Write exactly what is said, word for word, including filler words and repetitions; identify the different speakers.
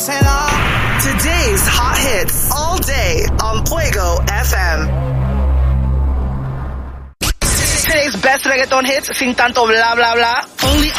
Speaker 1: Today's hot hits all day on Fuego F M. Today's best reggaeton hits sin tanto blah blah blah. Only